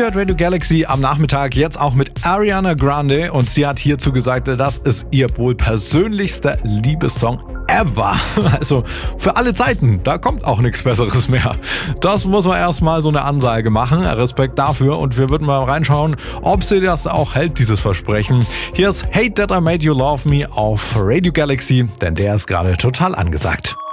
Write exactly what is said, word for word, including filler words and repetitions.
Ihr hört Radio Galaxy am Nachmittag, jetzt auch mit Ariana Grande, und sie hat hierzu gesagt, das ist ihr wohl persönlichster Liebessong ever. Also für alle Zeiten, da kommt auch nichts Besseres mehr. Das muss man erstmal so eine Ansage machen. Respekt dafür, und wir würden mal reinschauen, ob sie das auch hält, dieses Versprechen. Hier ist Hate That I Made You Love Me auf Radio Galaxy, denn der ist gerade total angesagt.